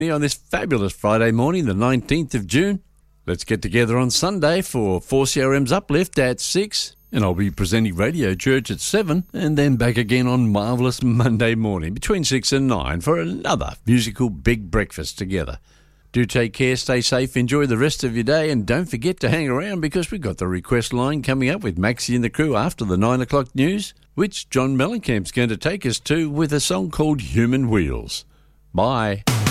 on this fabulous Friday morning, the 19th of June. Let's get together on Sunday for 4CRM's Uplift at 6, and I'll be presenting Radio Church at 7, and then back again on marvellous Monday morning between 6 and 9 for another musical big breakfast together. Do take care, stay safe, enjoy the rest of your day, and don't forget to hang around because we've got the request line coming up with Maxie and the crew after the 9 o'clock news, which John Mellencamp's going to take us to with a song called Human Wheels. Bye.